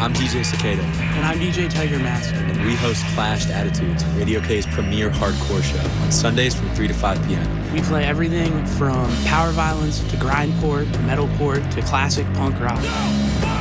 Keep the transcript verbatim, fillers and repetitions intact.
I'm D J Cicada. And I'm D J Tiger Mask. And we host Clashed Attitudes, Radio K's premier hardcore show, on Sundays from three to five p.m. We play everything from power violence to grindcore to metalcore to classic punk rock.